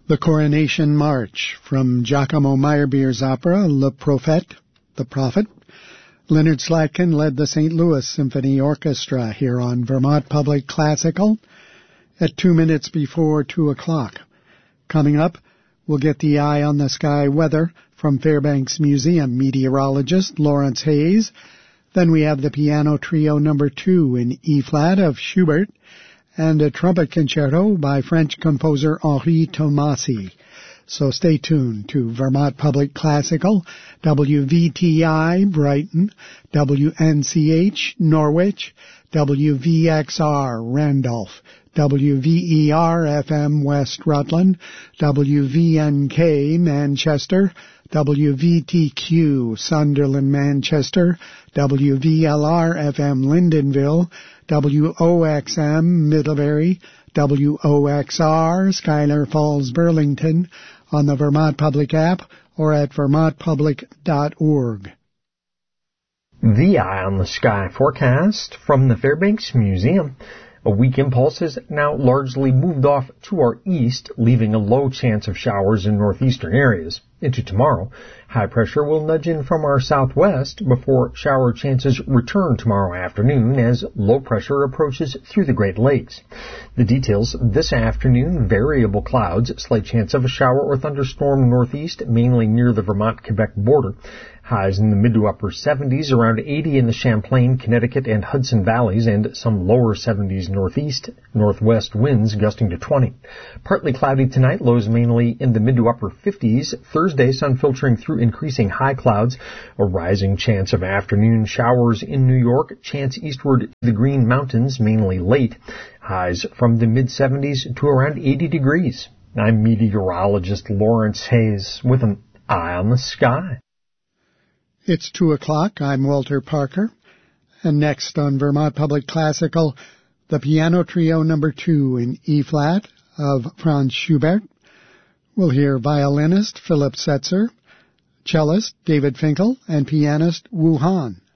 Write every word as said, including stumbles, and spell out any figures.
The Coronation March from Giacomo Meyerbeer's opera Le Prophète, The Prophet. Leonard Slatkin led the Saint Louis Symphony Orchestra here on Vermont Public Classical at two minutes before two o'clock. Coming up, we'll get the Eye on the Sky weather from Fairbanks Museum meteorologist Lawrence Hayes. Then we have the piano trio number two in E-flat of Schubert, and a trumpet concerto by French composer Henri Tomasi. So stay tuned to Vermont Public Classical, W V T I Brighton, W N C H Norwich, W V X R Randolph, W V E R F M West Rutland, W V N K Manchester, W V T Q Sunderland Manchester, W V L R F M Lyndonville, W O X M Middlebury, W O X R Schuyler Falls Burlington, on the Vermont Public app or at vermont public dot org. The Eye on the Sky forecast from the Fairbanks Museum. A weak impulse has now largely moved off to our east, leaving a low chance of showers in northeastern areas. Into tomorrow, high pressure will nudge in from our southwest before shower chances return tomorrow afternoon as low pressure approaches through the Great Lakes. The details this afternoon: variable clouds, slight chance of a shower or thunderstorm northeast, mainly near the Vermont-Quebec border. Highs in the mid to upper seventies, around eighty in the Champlain, Connecticut, and Hudson valleys, and some lower seventies northeast, northwest winds gusting to twenty. Partly cloudy tonight, lows mainly in the mid to upper fifties. Thursday, sun filtering through increasing high clouds. A rising chance of afternoon showers in New York. Chance eastward to the Green Mountains, mainly late. Highs from the mid seventies to around eighty degrees. I'm meteorologist Lawrence Hayes with an Eye on the Sky. It's two o'clock. I'm Walter Parker. And next on Vermont Public Classical, the piano trio number two in E-flat of Franz Schubert. We'll hear violinist Philip Setzer, cellist David Finkel, and pianist Wu Han.